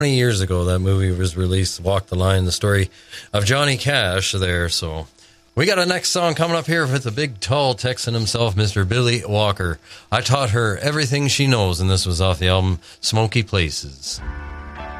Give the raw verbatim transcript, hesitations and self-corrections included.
twenty years ago that movie was released, Walk the Line, the story of Johnny Cash there. So we got a next song coming up here with the big, tall Texan himself, Mister Billy Walker. I taught her everything she knows, and this was off the album Smoky Places.